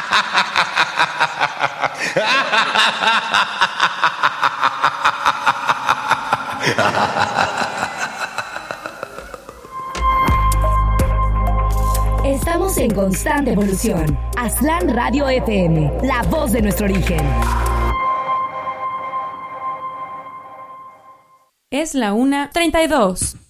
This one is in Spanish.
Estamos en constante evolución. Aztlán Radio FM, la voz de nuestro origen. Es la 1:32.